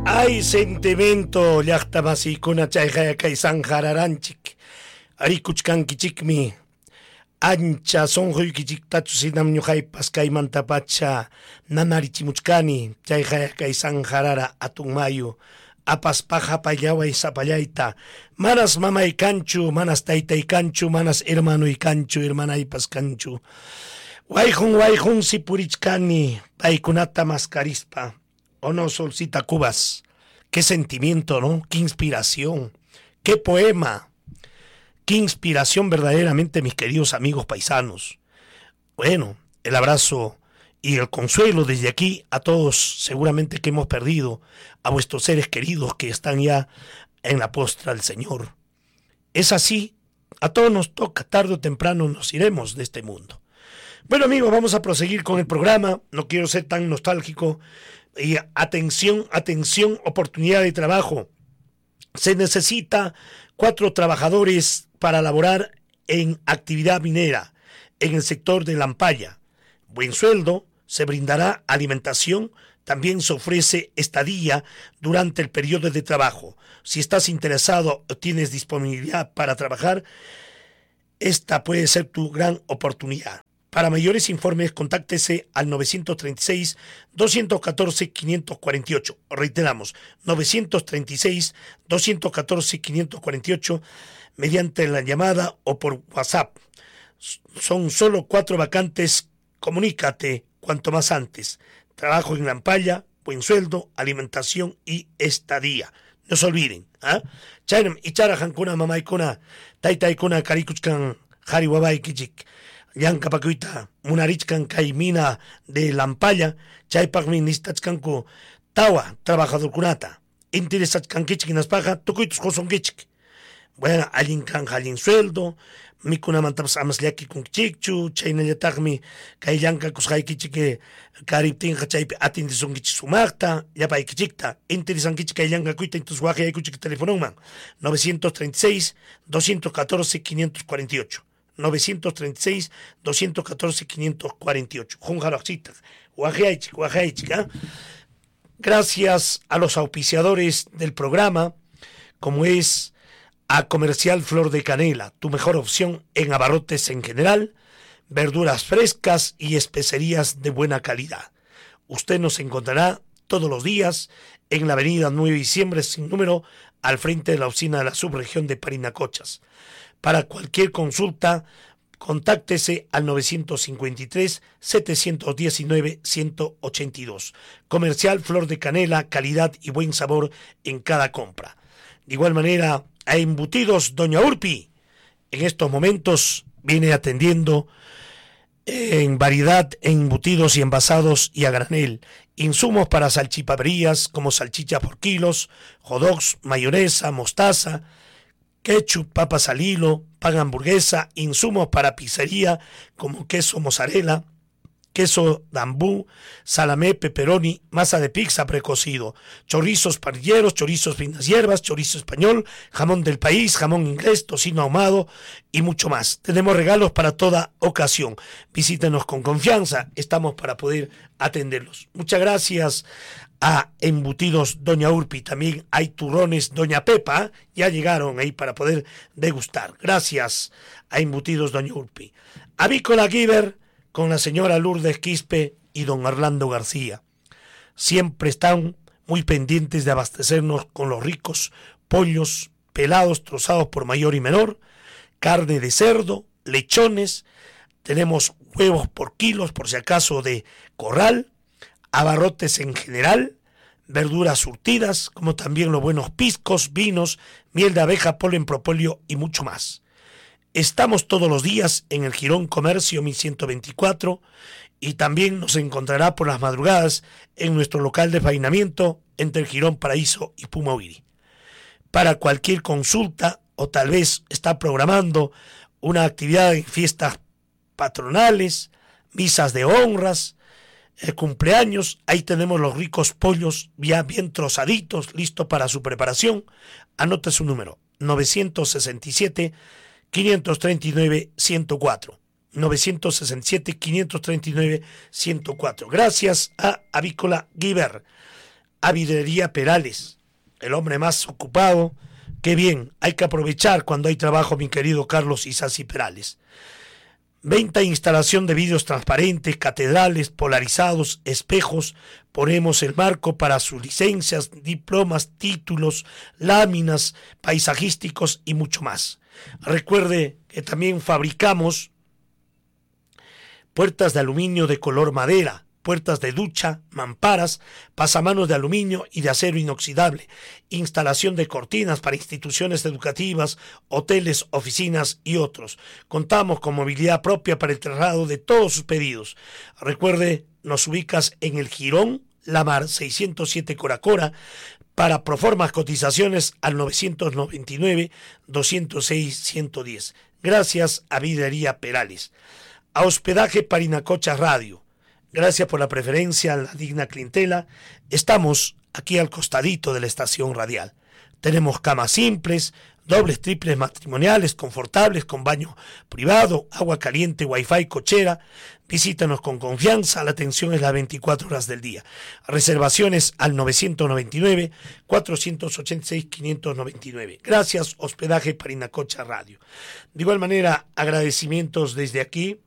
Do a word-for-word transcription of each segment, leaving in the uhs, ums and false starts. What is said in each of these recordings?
Ay, sentimento llaqtamasykuna chayqa kay sanjararanchik arikuchkankichikmi ancha sonquykichiktachu sinam ñuqaypas kaymantapacha nanarichimuchkani chayqa kay sanjarara atun mayu apaspaqa pallaway sapallayta manas mamay kanchu manas taytay kanchu manas hermanoy kanchu hermanaypas kanchu wayjun wayjun sipurichkani paykunata mascarispa. ¿O no, Solcita Cubas? Qué sentimiento, ¿no? Qué inspiración, qué poema, qué inspiración verdaderamente, mis queridos amigos paisanos. Bueno, el abrazo y el consuelo desde aquí a todos, seguramente que hemos perdido a vuestros seres queridos que están ya en la postra del Señor. Es así, a todos nos toca, tarde o temprano nos iremos de este mundo. Bueno, amigos, vamos a proseguir con el programa, no quiero ser tan nostálgico. Y atención, atención, oportunidad de trabajo. Se necesita cuatro trabajadores para laborar en actividad minera en el sector de Lampaya. Buen sueldo, se brindará alimentación, también se ofrece estadía durante el periodo de trabajo. Si estás interesado o tienes disponibilidad para trabajar, esta puede ser tu gran oportunidad. Para mayores informes, contáctese al nueve tres seis, dos uno cuatro, cinco cuatro ocho. Reiteramos, nueve tres seis, dos uno cuatro, cinco cuatro ocho mediante la llamada o por WhatsApp. Son solo cuatro vacantes, comunícate cuanto más antes. Trabajo en Lampaya, buen sueldo, alimentación y estadía. No se olviden. ¿ah? Chaynam ichara hankuna mamaykuna, taytaykuna karikuchkan hari wabaykichik. Yanka pakuita munarichkan kay mina de Lampaya, chaypaqmi nishtachkanku tawa trabajadorkunata. Interesachkankichik hinaspaqa tukuytus qusonkichik. Bueno, allin kanja allin sueldo, mikunamantapas amas llakikunkichikchu, chaynallataqmi kay llanka kusqaykichik kariptinqa chaypi atendisunkichik sumaqta, llapaykichikta. Interesankichik kay llankakuyta entonces waqaykuchik telefononman nueve tres seis, dos uno cuatro, cinco cuatro ocho. nueve tres seis, dos uno cuatro, cinco cuatro ocho. Gracias a los auspiciadores del programa, como es a Comercial Flor de Canela, tu mejor opción en abarrotes en general, verduras frescas y especerías de buena calidad. Usted nos encontrará todos los días en la avenida nueve de diciembre sin número, al frente de la oficina de la subregión de Parinacochas. Para cualquier consulta, contáctese al nueve cinco tres, siete uno nueve, uno ocho dos. Comercial Flor de Canela, calidad y buen sabor en cada compra. De igual manera, a Embutidos Doña Urpi, en estos momentos viene atendiendo en variedad en embutidos y envasados y a granel. Insumos para salchipaperías como salchicha por kilos, hot dogs, mayonesa, mostaza, ketchup, papas al hilo, pan hamburguesa, insumos para pizzería como queso mozzarella, queso dambú, salamé, pepperoni, masa de pizza precocido, chorizos parrilleros, chorizos finas hierbas, chorizo español, jamón del país, jamón inglés, tocino ahumado y mucho más. Tenemos regalos para toda ocasión. Visítenos con confianza, estamos para poder atenderlos. Muchas gracias a Embutidos Doña Urpi. También hay turrones Doña Pepa, ya llegaron ahí para poder degustar. Gracias a Embutidos Doña Urpi. Avícola Giver con la señora Lourdes Quispe y don Orlando García. Siempre están muy pendientes de abastecernos con los ricos pollos pelados, trozados por mayor y menor, carne de cerdo, lechones, tenemos huevos por kilos, por si acaso de corral, abarrotes en general, verduras surtidas, como también los buenos piscos, vinos, miel de abeja, polen, propóleo y mucho más. Estamos todos los días en el Jirón Comercio mil ciento veinticuatro y también nos encontrará por las madrugadas en nuestro local de faenamiento entre el Jirón Paraíso y Pumahuiri. Para cualquier consulta o tal vez está programando una actividad en fiestas patronales, misas de honras, eh, cumpleaños, ahí tenemos los ricos pollos ya bien trozaditos, listos para su preparación. Anote su número, nueve seis siete, cinco tres nueve, uno cero cuatro. nueve seis siete, cinco tres nueve, uno cero cuatro. Gracias a Avícola Giver. a Vidrería Perales, el hombre más ocupado. Qué bien, hay que aprovechar cuando hay trabajo, mi querido Carlos Isasi Perales. Venta e instalación de vidrios transparentes, catedrales, polarizados, espejos. Ponemos el marco para sus licencias, diplomas, títulos, láminas, paisajísticos y mucho más. Recuerde que también fabricamos puertas de aluminio de color madera, puertas de ducha, mamparas, pasamanos de aluminio y de acero inoxidable, instalación de cortinas para instituciones educativas, hoteles, oficinas y otros. Contamos con movilidad propia para el traslado de todos sus pedidos. Recuerde, nos ubicas en el Jirón La Mar seiscientos siete Coracora. Para proformas cotizaciones al novecientos noventa y nueve, doscientos seis, ciento diez. Gracias a Vidrería Perales. A Hospedaje Parinacocha Radio. Gracias por la preferencia a la digna clientela. Estamos aquí al costadito de la estación radial. Tenemos camas simples, dobles, triples, matrimoniales, confortables, con baño privado, agua caliente, wifi, cochera. Visítanos con confianza, la atención es las veinticuatro horas del día. Reservaciones al novecientos noventa y nueve, cuatrocientos ochenta y seis, quinientos noventa y nueve. Gracias, Hospedaje Parinacocha Radio. De igual manera, agradecimientos desde aquí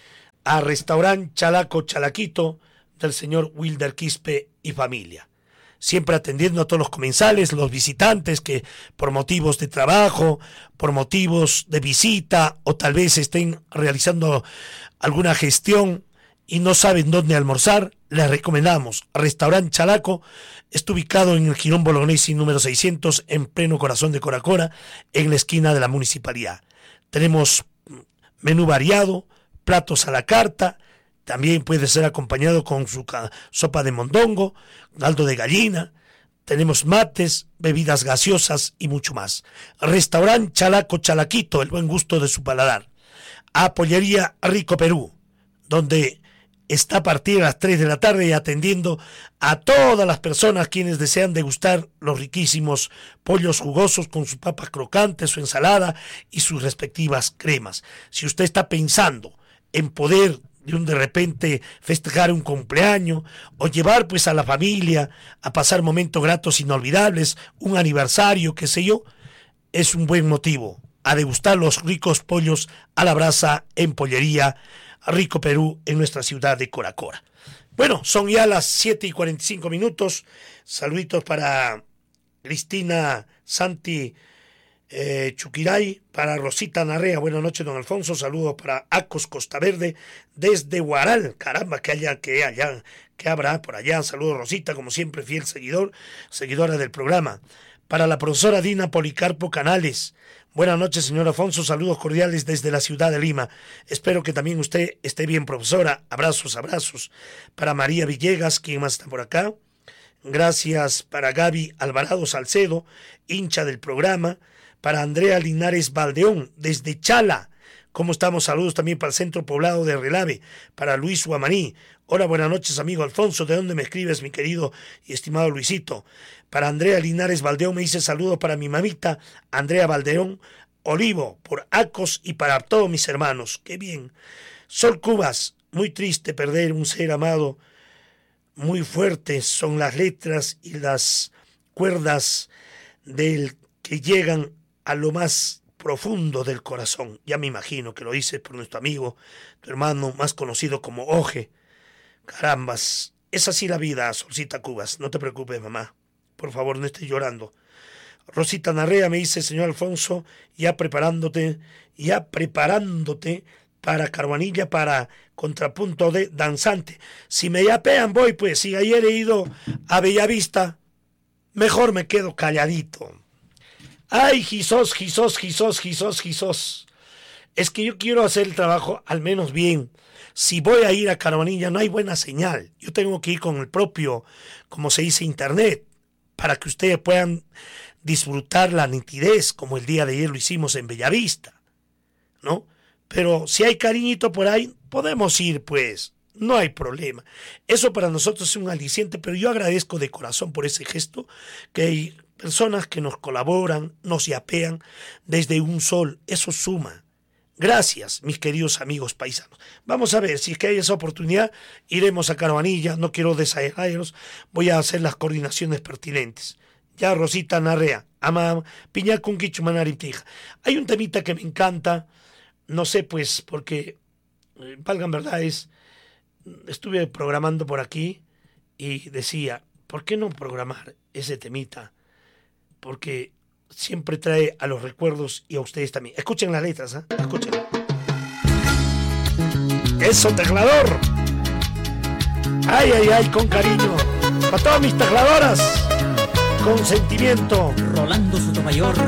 a Restaurant Chalaco Chalaquito del señor Wilder Quispe y familia. Siempre atendiendo a todos los comensales, los visitantes que por motivos de trabajo, por motivos de visita o tal vez estén realizando alguna gestión y no saben dónde almorzar, les recomendamos Restaurant Chalaco. Está ubicado en el Jirón Bolognesi número seiscientos, en pleno corazón de Coracora, en la esquina de la municipalidad. Tenemos menú variado, platos a la carta, también puede ser acompañado con su sopa de mondongo, caldo de gallina, tenemos mates, bebidas gaseosas y mucho más. Restaurant Chalaco Chalaquito, el buen gusto de su paladar. A Pollería Rico Perú, donde está a partir de las tres de la tarde atendiendo a todas las personas quienes desean degustar los riquísimos pollos jugosos con sus papas crocantes, su ensalada y sus respectivas cremas. Si usted está pensando en poder de un de repente festejar un cumpleaños o llevar pues a la familia a pasar momentos gratos inolvidables, un aniversario, qué sé yo, es un buen motivo a degustar los ricos pollos a la brasa en Pollería Rico Perú en nuestra ciudad de Coracora. Bueno, son ya las siete y cuarenta y cinco minutos. Saluditos para Cristina Santi Eh, Chuquiray, para Rosita Narrea, buenas noches don Alfonso, saludos para Acos Costa Verde desde Huaral, caramba, que haya, que allá, que habrá por allá, saludos Rosita, como siempre, fiel seguidor, seguidora del programa. Para la profesora Dina Policarpo Canales, buenas noches señor Alfonso, saludos cordiales desde la ciudad de Lima, espero que también usted esté bien profesora, abrazos, abrazos. Para María Villegas, ¿quién más está por acá? Gracias para Gaby Alvarado Salcedo, hincha del programa. Para Andrea Linares Valdeón, desde Chala. ¿Cómo estamos? Saludos también para el centro poblado de Relave. Para Luis Guamaní. Hola, buenas noches, amigo Alfonso. ¿De dónde me escribes, mi querido y estimado Luisito? Para Andrea Linares Valdeón me dice saludos para mi mamita, Andrea Valdeón Olivo, por Acos y para todos mis hermanos. ¡Qué bien! Sol Cubas, muy triste perder un ser amado. Muy fuertes son las letras y las cuerdas del que llegan a lo más profundo del corazón. Ya me imagino que lo dices por nuestro amigo, tu hermano más conocido como Oje. Carambas, es así la vida, Solcita Cubas. No te preocupes, mamá. Por favor, no estés llorando. Rosita Narrea me dice, señor Alfonso, ya preparándote, ya preparándote para Carvanilla, para contrapunto de danzante. Si me yapean, voy, pues. Si ayer he ido a Bellavista, mejor me quedo calladito. Ay, Jesús, Jesús, Jesús, Jesús, Jesús. Es que yo quiero hacer el trabajo al menos bien. Si voy a ir a Carvanilla no hay buena señal. Yo tengo que ir con el propio, como se dice, internet, para que ustedes puedan disfrutar la nitidez, como el día de ayer lo hicimos en Bellavista, ¿no? Pero si hay cariñito por ahí, podemos ir, pues. No hay problema. Eso para nosotros es un aliciente, pero yo agradezco de corazón por ese gesto, que hay personas que nos colaboran, nos yapean desde un sol. Eso suma. Gracias, mis queridos amigos paisanos. Vamos a ver, si es que hay esa oportunidad, iremos a Caravanilla, no quiero desairarlos, voy a hacer las coordinaciones pertinentes. Ya, Rosita Narrea, ama piña con quichumanarintija. Hay un temita que me encanta, no sé, pues, porque, eh, valgan verdades, estuve programando por aquí y decía, ¿por qué no programar ese temita? Porque siempre trae a los recuerdos y a ustedes también. Escuchen las letras, ¿eh? Escuchen. ¡Eso, teclador! ¡Ay, ay, ay, con cariño! ¡Para todas mis tecladoras! ¡Con sentimiento! Rolando Sotomayor